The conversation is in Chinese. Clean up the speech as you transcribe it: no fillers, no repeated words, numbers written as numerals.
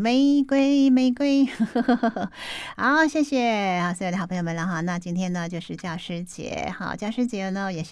玫瑰玫瑰。好，谢谢所有的好朋友们了哈。那今天呢就是教师节，好，教师节呢也是